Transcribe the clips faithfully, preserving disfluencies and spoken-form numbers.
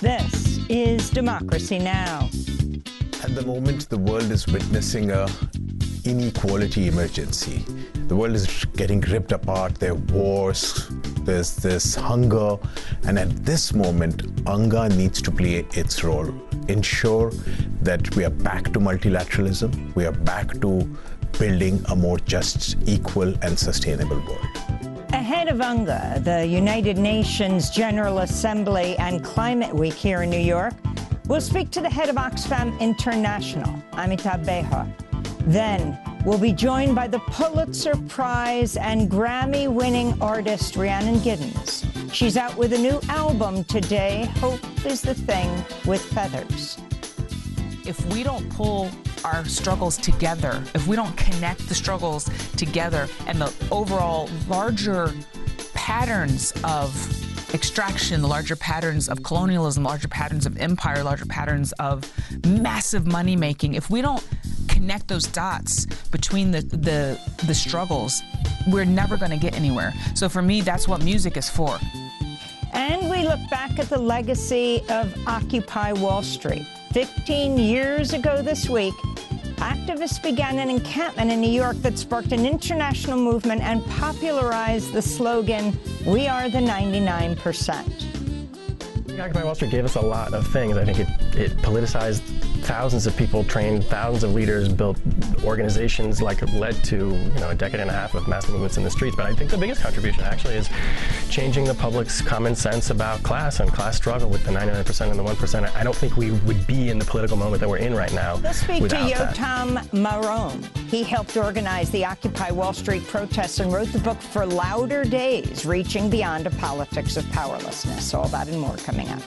This is Democracy Now! At the moment, the world is witnessing a inequality emergency. The world is getting ripped apart. There are wars, there's this hunger, and at this moment, UNGA needs to play its role. Ensure that we are back to multilateralism, we are back to building a more just, equal, and sustainable world. Ahead of UNGA, the United Nations General Assembly and Climate Week here in New York, we'll speak to the head of Oxfam International, Amitabh Behar. Then, we'll be joined by the Pulitzer Prize and Grammy-winning artist Rhiannon Giddens. She's out with a new album today, Hope is the Thing with Feathers. If we don't pull our struggles together, if we don't connect the struggles together and the overall larger patterns of extraction, the larger patterns of colonialism, larger patterns of empire, larger patterns of massive money making, if we don't connect those dots between the, the, the struggles, we're never going to get anywhere. So for me, that's what music is for. And we look back at the legacy of Occupy Wall Street. Fifteen years ago this week, activists began an encampment in New York that sparked an international movement and popularized the slogan, "We are the ninety-nine percent." Occupy Wall Street gave us a lot of things. I think it, it politicized thousands of people, trained thousands of leaders, built organizations, like led to you know a decade and a half of massive movements in the streets. But I think the biggest contribution actually is changing the public's common sense about class and class struggle with the ninety-nine percent and the one percent. I don't think we would be in the political moment that we're in right now. Let's speak to that. Yotam Marron. He helped organize the Occupy Wall Street protests and wrote the book For Louder Days, Reaching Beyond a Politics of Powerlessness. All that and more coming up.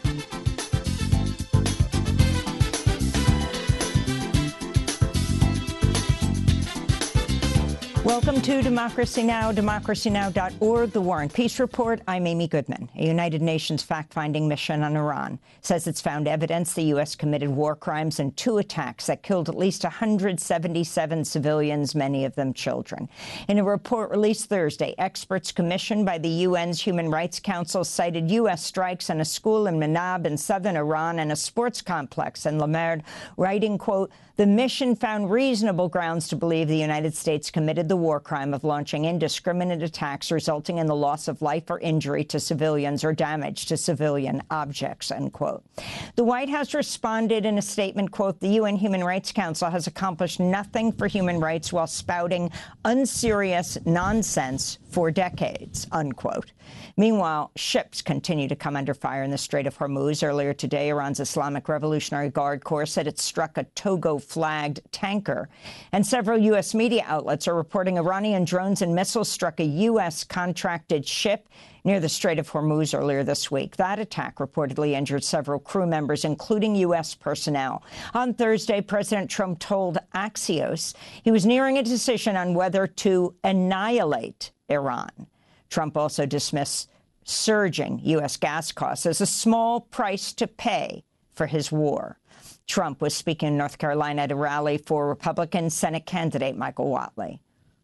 Welcome to Democracy Now!, democracy now dot org, The War and Peace Report. I'm Amy Goodman. A United Nations fact-finding mission on Iran says it's found evidence the U S committed war crimes in two attacks that killed at least one hundred seventy-seven civilians, many of them children. In a report released Thursday, experts commissioned by the U N's Human Rights Council cited U S strikes on a school in Manab in southern Iran and a sports complex in Lamerd, writing, quote, "The mission found reasonable grounds to believe the United States committed the war crime of launching indiscriminate attacks resulting in the loss of life or injury to civilians or damage to civilian objects," unquote. The White House responded in a statement, quote, "The U N Human Rights Council has accomplished nothing for human rights while spouting unserious nonsense for decades," unquote. Meanwhile, ships continue to come under fire in the Strait of Hormuz. Earlier today, Iran's Islamic Revolutionary Guard Corps said it struck a Togo-flagged tanker. And several U S media outlets are reporting Iranian drones and missiles struck a U S-contracted ship near the Strait of Hormuz earlier this week. That attack reportedly injured several crew members, including U S personnel. On Thursday, President Trump told Axios he was nearing a decision on whether to annihilate Iran. Trump also dismissed surging U S gas costs as a small price to pay for his war. Trump was speaking in North Carolina at a rally for Republican Senate candidate Michael Whatley.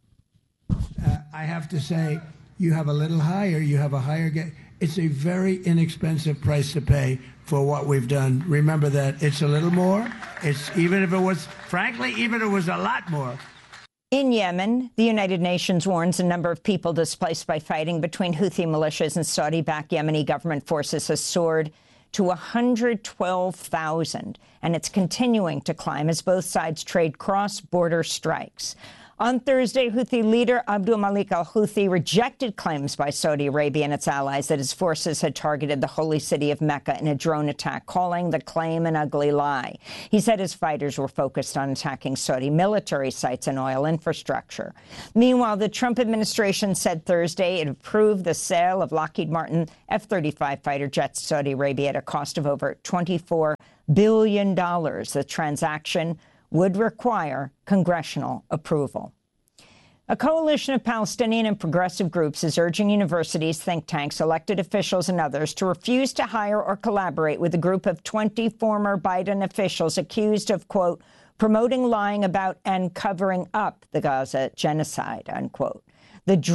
Uh, I have to say, you have a little higher, you have a higher gas. It's a very inexpensive price to pay for what we've done. Remember that it's a little more. It's even if it was, frankly, even if it was a lot more. In Yemen, the United Nations warns the number of people displaced by fighting between Houthi militias and Saudi-backed Yemeni government forces has soared to one hundred twelve thousand, and it's continuing to climb as both sides trade cross-border strikes. On Thursday, Houthi leader Abdul Malik al-Houthi rejected claims by Saudi Arabia and its allies that his forces had targeted the holy city of Mecca in a drone attack, calling the claim an ugly lie. He said his fighters were focused on attacking Saudi military sites and oil infrastructure. Meanwhile, the Trump administration said Thursday it approved the sale of Lockheed Martin F thirty-five fighter jets to Saudi Arabia at a cost of over twenty-four billion dollars. The transaction would require congressional approval. A coalition of Palestinian and progressive groups is urging universities, think tanks, elected officials and others to refuse to hire or collaborate with a group of twenty former Biden officials accused of, quote, promoting, lying about and covering up the Gaza genocide, unquote. The drop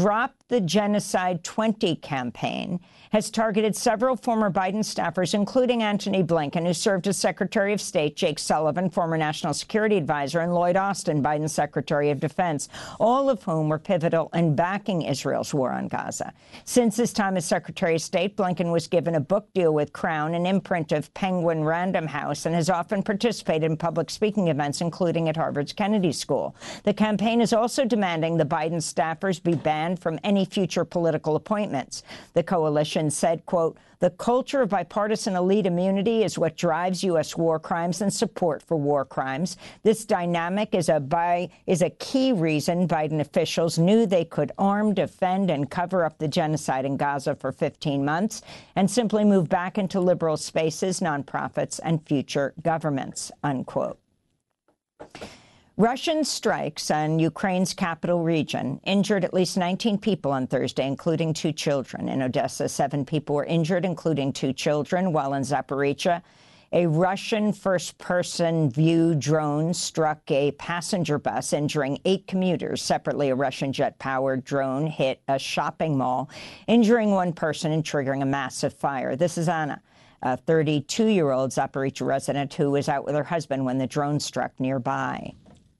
the Genocide twenty campaign has targeted several former Biden staffers, including Antony Blinken, who served as Secretary of State, Jake Sullivan, former National Security Advisor, and Lloyd Austin, Biden's Secretary of Defense, all of whom were pivotal in backing Israel's war on Gaza. Since his time as Secretary of State, Blinken was given a book deal with Crown, an imprint of Penguin Random House, and has often participated in public speaking events, including at Harvard's Kennedy School. The campaign is also demanding the Biden staffers be banned from any future political appointments. The coalition said, quote, "The culture of bipartisan elite immunity is what drives U S war crimes and support for war crimes. This dynamic is a by, is a key reason Biden officials knew they could arm, defend, and cover up the genocide in Gaza for fifteen months and simply move back into liberal spaces, nonprofits, and future governments," unquote. Russian strikes on Ukraine's capital region injured at least nineteen people on Thursday, including two children. In Odessa, seven people were injured, including two children, while in Zaporizhzhia, a Russian first-person view drone struck a passenger bus, injuring eight commuters. Separately, a Russian jet-powered drone hit a shopping mall, injuring one person and triggering a massive fire. This is Anna, a thirty-two-year-old Zaporizhzhia resident who was out with her husband when the drone struck nearby.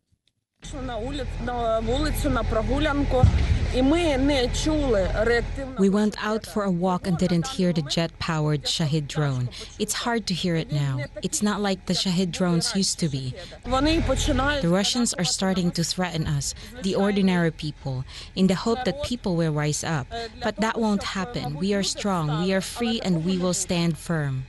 We went out for a walk and didn't hear the jet-powered Shahid drone. It's hard to hear it now. It's not like the Shahid drones used to be. The Russians are starting to threaten us, the ordinary people, in the hope that people will rise up. But that won't happen. We are strong, we are free, and we will stand firm.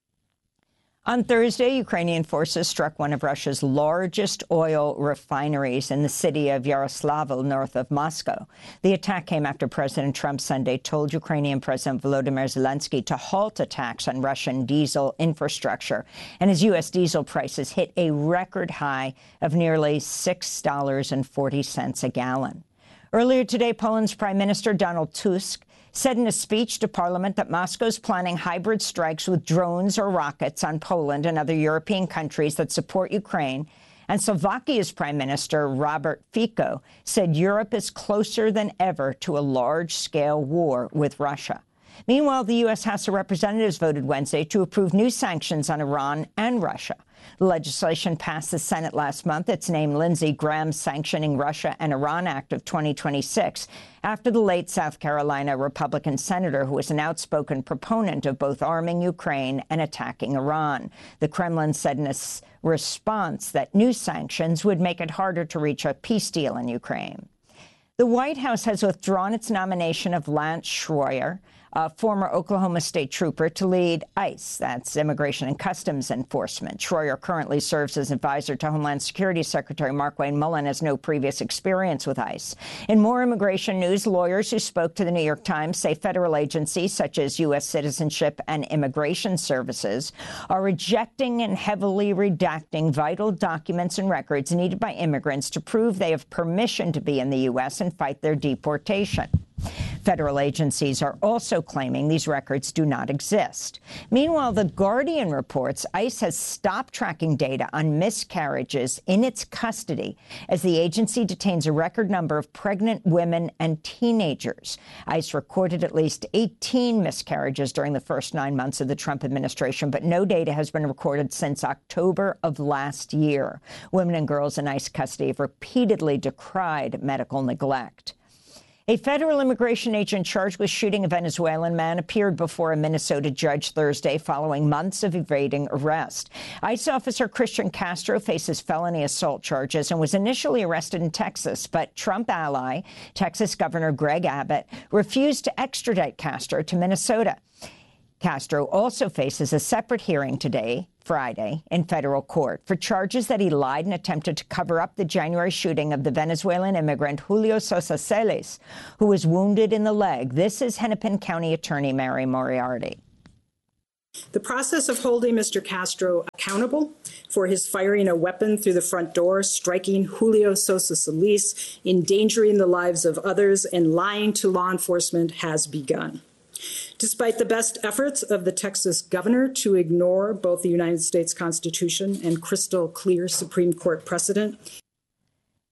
On Thursday, Ukrainian forces struck one of Russia's largest oil refineries in the city of Yaroslavl, north of Moscow. The attack came after President Trump Sunday told Ukrainian President Volodymyr Zelensky to halt attacks on Russian diesel infrastructure. And as U S diesel prices hit a record high of nearly six dollars and forty cents a gallon. Earlier today, Poland's Prime Minister Donald Tusk said in a speech to Parliament that Moscow's planning hybrid strikes with drones or rockets on Poland and other European countries that support Ukraine. And Slovakia's Prime Minister Robert Fico said Europe is closer than ever to a large-scale war with Russia. Meanwhile, the U S House of Representatives voted Wednesday to approve new sanctions on Iran and Russia. The legislation passed the Senate last month. It's named Lindsey Graham's Sanctioning Russia and Iran Act of twenty twenty-six, after the late South Carolina Republican senator who was an outspoken proponent of both arming Ukraine and attacking Iran. The Kremlin said in a response that new sanctions would make it harder to reach a peace deal in Ukraine. The White House has withdrawn its nomination of Lance Schroyer, a former Oklahoma State trooper, to lead ICE, that's Immigration and Customs Enforcement. Schroyer currently serves as advisor to Homeland Security Secretary Markwayne Mullin, has no previous experience with ICE. In more immigration news, lawyers who spoke to the New York Times say federal agencies such as U S Citizenship and Immigration Services are rejecting and heavily redacting vital documents and records needed by immigrants to prove they have permission to be in the U S and fight their deportation. Federal agencies are also claiming these records do not exist. Meanwhile, The Guardian reports ICE has stopped tracking data on miscarriages in its custody as the agency detains a record number of pregnant women and teenagers. ICE recorded at least eighteen miscarriages during the first nine months of the Trump administration, but no data has been recorded since October of last year. Women and girls in ICE custody have repeatedly decried medical neglect. A federal immigration agent charged with shooting a Venezuelan man appeared before a Minnesota judge Thursday following months of evading arrest. ICE officer Christian Castro faces felony assault charges and was initially arrested in Texas, but Trump ally, Texas Governor Greg Abbott, refused to extradite Castro to Minnesota. Castro also faces a separate hearing today, Friday, in federal court for charges that he lied and attempted to cover up the January shooting of the Venezuelan immigrant Julio Sosa Celis, who was wounded in the leg. This is Hennepin County Attorney Mary Moriarty. The process of holding Mister Castro accountable for his firing a weapon through the front door, striking Julio Sosa Celis, endangering the lives of others, and lying to law enforcement has begun. Despite the best efforts of the Texas governor to ignore both the United States Constitution and crystal clear Supreme Court precedent.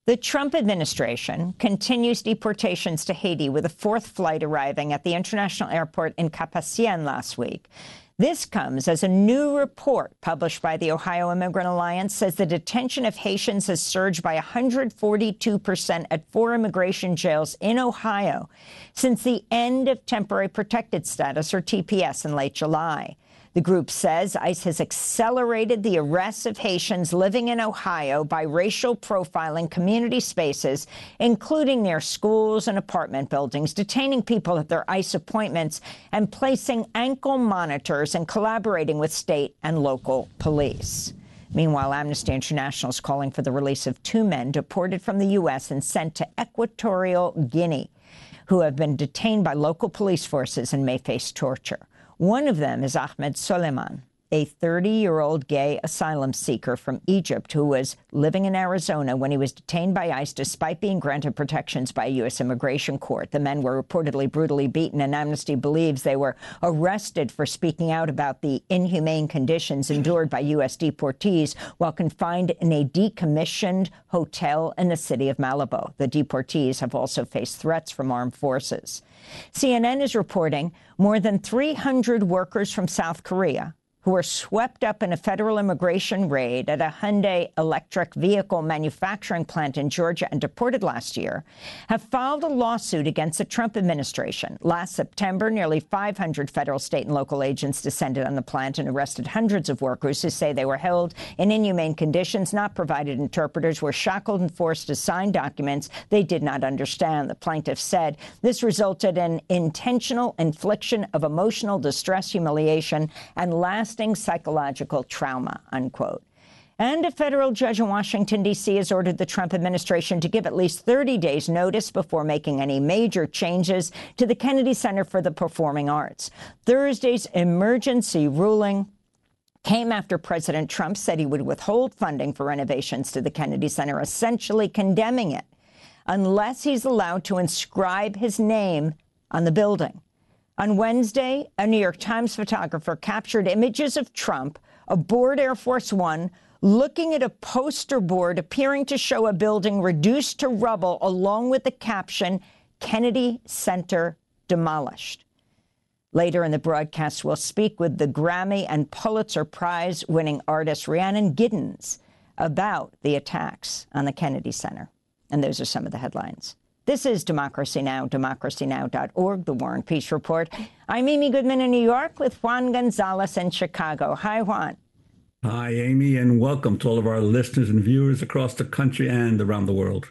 The Trump administration continues deportations to Haiti, with a fourth flight arriving at the international airport in Cap-Haitien last week. This comes as a new report published by the Ohio Immigrant Alliance says the detention of Haitians has surged by one hundred forty-two percent at four immigration jails in Ohio since the end of temporary protected status, or T P S, in late July. The group says ICE has accelerated the arrests of Haitians living in Ohio by racial profiling community spaces, including near schools and apartment buildings, detaining people at their ICE appointments, and placing ankle monitors and collaborating with state and local police. Meanwhile, Amnesty International is calling for the release of two men deported from the U S and sent to Equatorial Guinea, who have been detained by local police forces and may face torture. One of them is Ahmed Soleiman, a thirty-year-old gay asylum seeker from Egypt who was living in Arizona when he was detained by ICE despite being granted protections by a U S immigration court. The men were reportedly brutally beaten, and Amnesty believes they were arrested for speaking out about the inhumane conditions endured by U S deportees while confined in a decommissioned hotel in the city of Malibu. The deportees have also faced threats from armed forces. C N N is reporting more than three hundred workers from South Korea who were swept up in a federal immigration raid at a Hyundai electric vehicle manufacturing plant in Georgia and deported last year, have filed a lawsuit against the Trump administration. Last September, nearly five hundred federal, state, and local agents descended on the plant and arrested hundreds of workers who say they were held in inhumane conditions, not provided interpreters, were shackled and forced to sign documents they did not understand. The plaintiff said this resulted in intentional infliction of emotional distress, humiliation, and lasting psychological trauma, unquote. And a federal judge in Washington, D C has ordered the Trump administration to give at least thirty days notice before making any major changes to the Kennedy Center for the Performing Arts. Thursday's emergency ruling came after President Trump said he would withhold funding for renovations to the Kennedy Center, essentially condemning it unless he's allowed to inscribe his name on the building. On Wednesday, a New York Times photographer captured images of Trump aboard Air Force One, looking at a poster board appearing to show a building reduced to rubble, along with the caption, "Kennedy Center demolished." Later in the broadcast, we'll speak with the Grammy and Pulitzer Prize-winning artist Rhiannon Giddens about the attacks on the Kennedy Center. And those are some of the headlines. This is Democracy Now!, democracy now dot org, The War and Peace Report. I'm Amy Goodman in New York with Juan Gonzalez in Chicago. Hi, Juan. Hi, Amy, and welcome to all of our listeners and viewers across the country and around the world.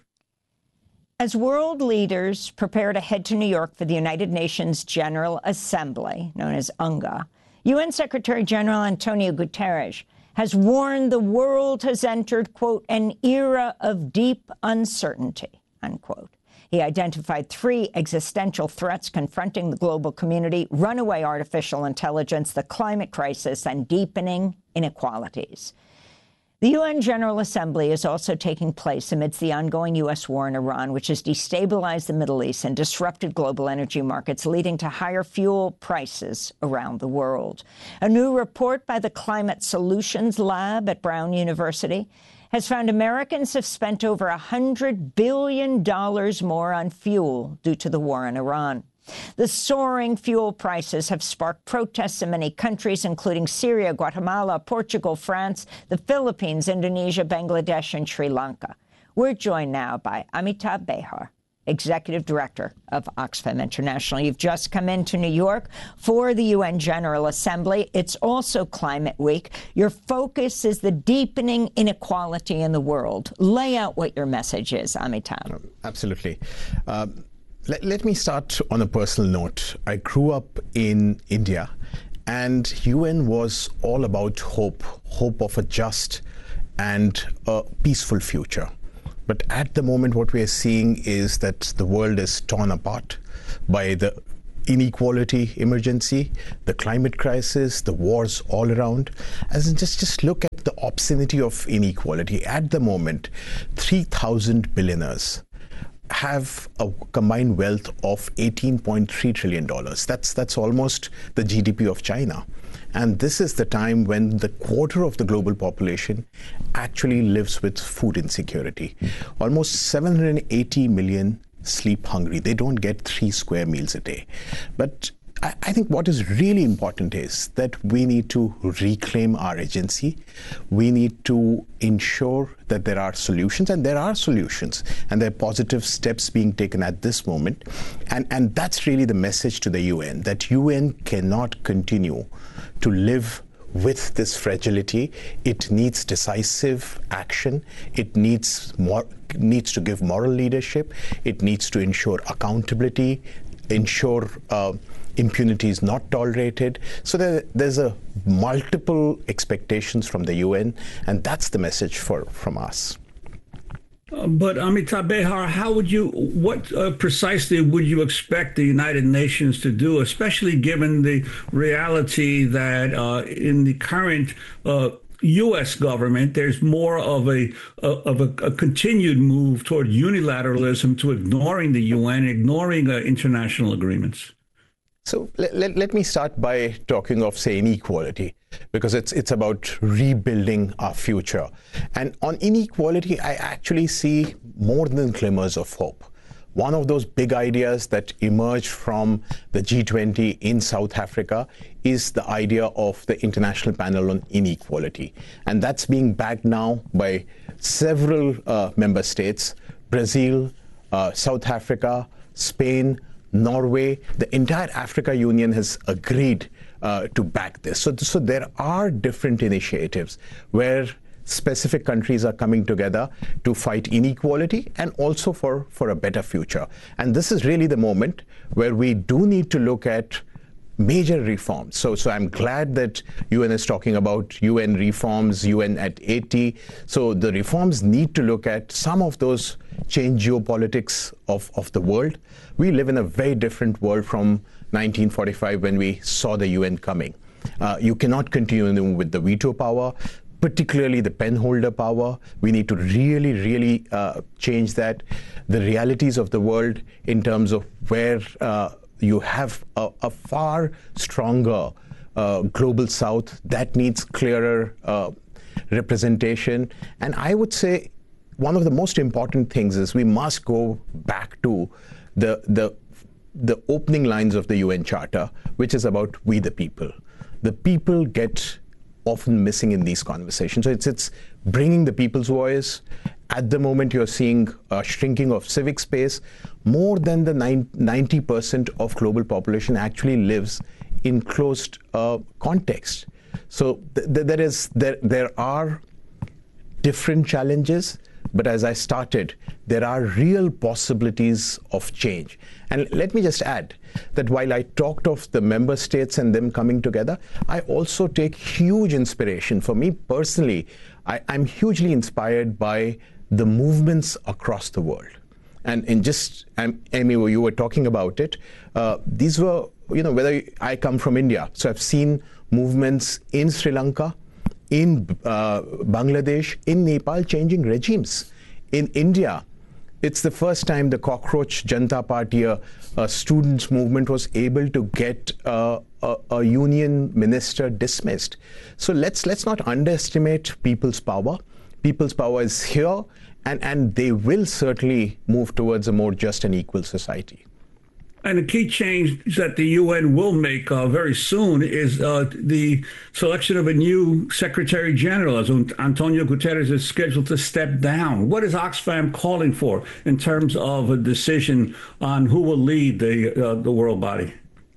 As world leaders prepare to head to New York for the United Nations General Assembly, known as UNGA, U N Secretary General Antonio Guterres has warned the world has entered, quote, an era of deep uncertainty, unquote. He identified three existential threats confronting the global community: runaway artificial intelligence, the climate crisis, and deepening inequalities. The U N General Assembly is also taking place amidst the ongoing U S war in Iran, which has destabilized the Middle East and disrupted global energy markets, leading to higher fuel prices around the world. A new report by the Climate Solutions Lab at Brown University has found Americans have spent over one hundred billion dollars more on fuel due to the war in Iran. The soaring fuel prices have sparked protests in many countries, including Syria, Guatemala, Portugal, France, the Philippines, Indonesia, Bangladesh, and Sri Lanka. We're joined now by Amitabh Behar, Executive Director of Oxfam International. You've just come into New York for the U N General Assembly. It's also Climate Week. Your focus is the deepening inequality in the world. Lay out what your message is, Amitabh. Absolutely. Uh, let, let me start on a personal note. I grew up in India, and U N was all about hope, hope of a just and a peaceful future. But at the moment, what we are seeing is that the world is torn apart by the inequality emergency, the climate crisis, the wars all around. As in just, just look at the obscenity of inequality. At the moment, three thousand billionaires have a combined wealth of eighteen point three trillion dollars. That's, that's almost the G D P of China. And this is the time when the quarter of the global population actually lives with food insecurity. Almost seven hundred eighty million sleep hungry. They don't get three square meals a day. But I, I think what is really important is that we need to reclaim our agency. We need to ensure that there are solutions, and there are solutions, and there are positive steps being taken at this moment. And, and that's really the message to the U N, that U N cannot continue to live with this fragility. It needs decisive action. It needs more, needs to give moral leadership. It needs to ensure accountability, ensure uh, impunity is not tolerated. So there, there's a multiple expectations from the U N, and that's the message for from us. Uh, but Amitabh Behar, how would you, what uh, precisely would you expect the United Nations to do, especially given the reality that uh, in the current uh, U S government, there's more of a of a, a continued move toward unilateralism, to ignoring the U N, ignoring uh, international agreements? So let, let, let me start by talking of, say, inequality, because it's it's about rebuilding our future. And on inequality, I actually see more than glimmers of hope. One of those big ideas that emerged from the G twenty in South Africa is the idea of the International Panel on Inequality. And that's being backed now by several uh, member states: Brazil, uh, South Africa, Spain, Norway. The entire Africa Union has agreed uh, to back this. So, so there are different initiatives where specific countries are coming together to fight inequality and also for, for a better future. And this is really the moment where we do need to look at major reforms. So, so I'm glad that U N is talking about U N reforms, U N at eighty. So the reforms need to look at some of those change geopolitics of, of the world. We live in a very different world from nineteen forty-five, when we saw the U N coming. Uh, you cannot continue with the veto power, particularly the penholder power. We need to really, really uh, change that. The realities of the world in terms of where uh, you have a, a far stronger uh, global south that needs clearer uh, representation. And I would say one of the most important things is we must go back to the the the opening lines of the U N Charter, which is about we the people. The people get often missing in these conversations. So it's it's bringing the people's voice. At the moment, you're seeing a shrinking of civic space. More than the ninety percent of global population actually lives in closed uh, context. So th- th- there is there there are different challenges, but as I started, there are real possibilities of change. And let me just add that while I talked of the member states and them coming together, I also take huge inspiration. For me personally, I, I'm hugely inspired by the movements across the world. And in just, um, Amy, you were talking about it. Uh, these were, you know, whether I come from India, so I've seen movements in Sri Lanka, in uh, Bangladesh, in Nepal, changing regimes. In India, it's the first time the Cockroach Janata Party, a, a students' movement, was able to get uh, a, a union minister dismissed. So let's let's not underestimate people's power. People's power is here, and, and they will certainly move towards a more just and equal society. And the key change that the U N will make uh, very soon is uh, the selection of a new Secretary General, as Antonio Guterres is scheduled to step down. What is Oxfam calling for in terms of a decision on who will lead the uh, the world body?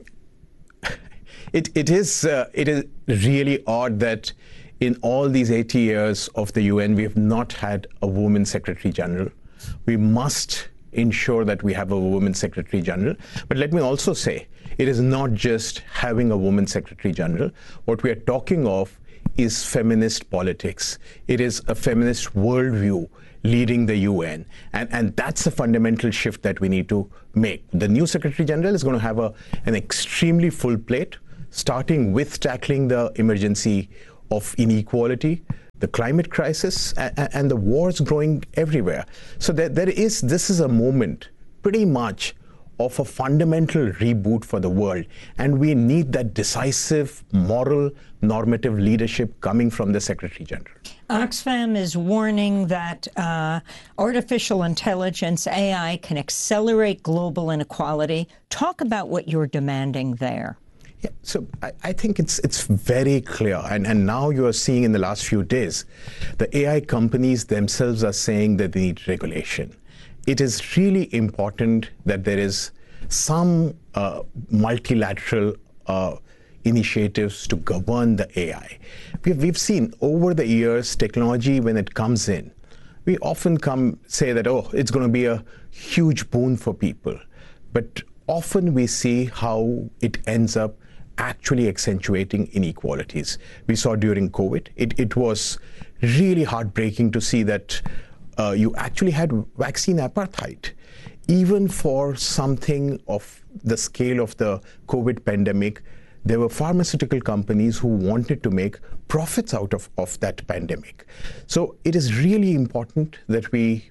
It it is uh, it is really odd that in all these eighty years of the U N, we have not had a woman Secretary General. We must ensure that we have a woman Secretary General. But let me also say, it is not just having a woman Secretary General. What we are talking of is feminist politics. It is a feminist worldview leading the U N. And, and that's a fundamental shift that we need to make. The new Secretary General is going to have a, an extremely full plate, starting with tackling the emergency of inequality, the climate crisis, and, and the wars growing everywhere. So there, there is, this is a moment pretty much of a fundamental reboot for the world. And we need that decisive, moral, normative leadership coming from the Secretary General. Oxfam is warning that uh, artificial intelligence, A I, can accelerate global inequality. Talk about what you're demanding there. Yeah, so I, I think it's it's very clear, and, and now you are seeing in the last few days, the A I companies themselves are saying that they need regulation. It is really important that there is some uh, multilateral uh, initiatives to govern the A I. We've, we've seen over the years, technology, when it comes in, we often come say that, oh, it's going to be a huge boon for people. But often we see how it ends up actually accentuating inequalities. We saw during COVID, it, it was really heartbreaking to see that uh, you actually had vaccine apartheid. Even for something of the scale of the COVID pandemic, there were pharmaceutical companies who wanted to make profits out of, of that pandemic. So it is really important that we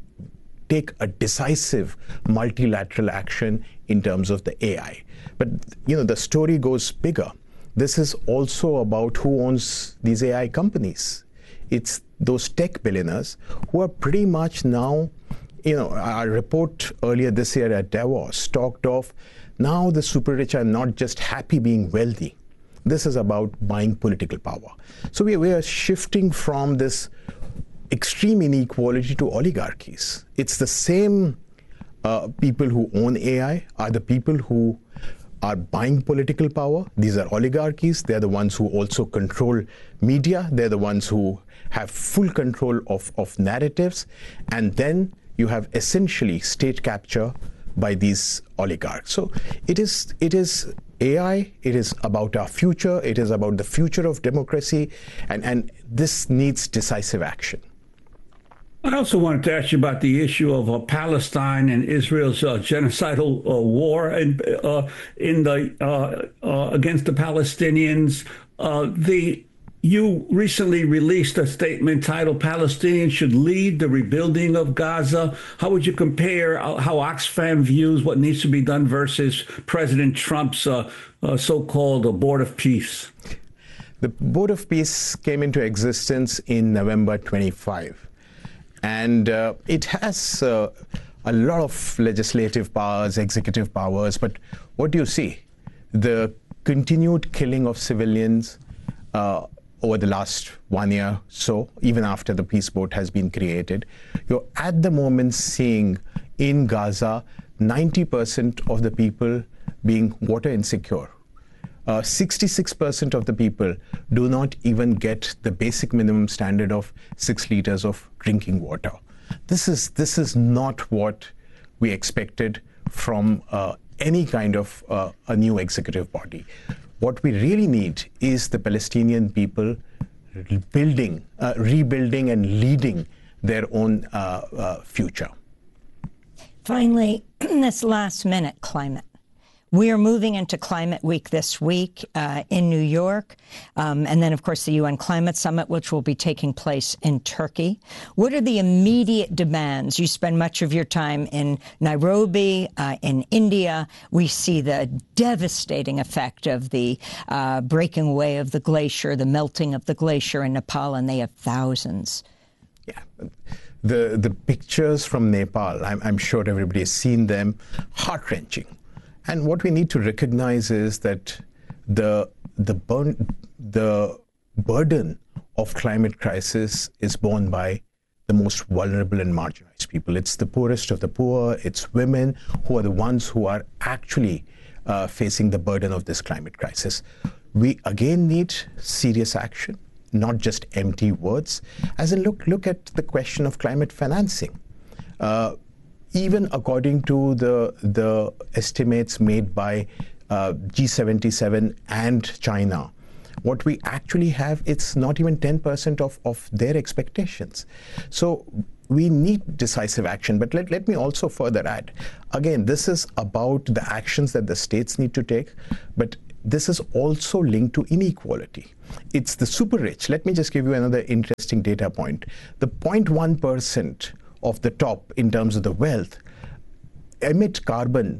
take a decisive multilateral action in terms of the A I. But, you know, the story goes bigger. This is also about who owns these A I companies. It's those tech billionaires who are pretty much now, you know, our report earlier this year at Davos talked of now the super rich are not just happy being wealthy. This is about buying political power. So we, we are shifting from this extreme inequality to oligarchies. It's the same uh, people who own A I are the people who are buying political power. These are oligarchies. They're the ones who also control media. They're the ones who have full control of, of narratives. And then you have essentially state capture by these oligarchs. So it is, it is A I, it is about our future, it is about the future of democracy, and, and this needs decisive action. I also wanted to ask you about the issue of uh, Palestine and Israel's uh, genocidal uh, war in, uh, in the uh, uh, against the Palestinians. Uh, the you recently released a statement titled "Palestinians Should Lead the Rebuilding of Gaza." How would you compare how Oxfam views what needs to be done versus President Trump's uh, uh, so-called uh, Board of Peace? The Board of Peace came into existence in November twenty-five. And uh, it has uh, a lot of legislative powers, executive powers, but what do you see? The continued killing of civilians uh, over the last one year, so even after the peace board has been created. You're at the moment seeing in Gaza ninety percent of the people being water insecure. Uh, sixty-six percent of the people do not even get the basic minimum standard of six liters of drinking water. This is this is not what we expected from uh, any kind of uh, a new executive body. What we really need is the Palestinian people building, uh, rebuilding and leading their own uh, uh, future. Finally, this last minute climate. We are moving into Climate Week this week uh, in New York, um, and then, of course, the U N Climate Summit, which will be taking place in Turkey. What are the immediate demands? You spend much of your time in Nairobi, uh, in India. We see the devastating effect of the uh, breaking away of the glacier, the melting of the glacier in Nepal, and they have thousands. Yeah. The, the pictures from Nepal, I'm, I'm sure everybody has seen them, heart-wrenching. And what we need to recognize is that the the, burn, the burden of climate crisis is borne by the most vulnerable and marginalized people. It's the poorest of the poor. It's women who are the ones who are actually uh, facing the burden of this climate crisis. We again need serious action, not just empty words. As in, look look at the question of climate financing. Uh, Even according to the the estimates made by uh, G seventy-seven and China, what we actually have, it's not even ten percent of, of their expectations. So we need decisive action. But let, let me also further add, again, this is about the actions that the states need to take, but this is also linked to inequality. It's the super rich. Let me just give you another interesting data point. The zero point one percent of the top in terms of the wealth emit carbon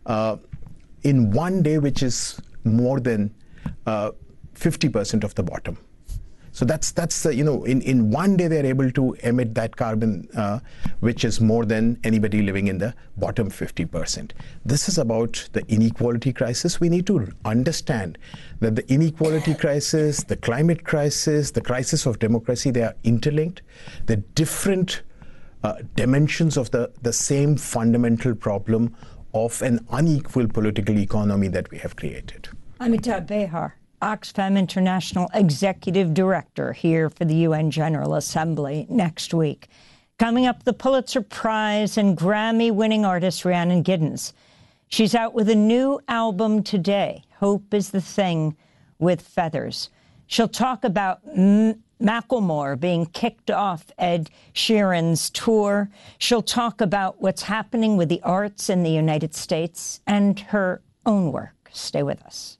uh, in one day, which is more than uh, fifty percent of the bottom. So that's, that's uh, you know, in, in one day they're able to emit that carbon, uh, which is more than anybody living in the bottom fifty percent. This is about the inequality crisis. We need to understand that the inequality crisis, the climate crisis, the crisis of democracy, they are interlinked. They're different uh, dimensions of the, the same fundamental problem of an unequal political economy that we have created. Amitabh Behar, Oxfam International Executive Director, here for the U N General Assembly next week. Coming up, the Pulitzer Prize and Grammy-winning artist Rhiannon Giddens. She's out with a new album today, Hope is the Thing with Feathers. She'll talk about M- Macklemore being kicked off Ed Sheeran's tour. She'll talk about what's happening with the arts in the United States and her own work. Stay with us.